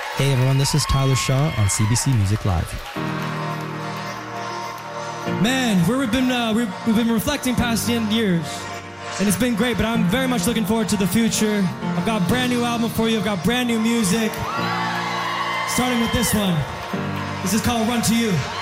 Hey everyone, this is Tyler Shaw on CBC Music Live. Man, we've been reflecting past the end years, and it's been great, but I'm very much looking forward to the future. I've got a brand new album for you. I've got brand new music, starting with this one. This is called Run to You.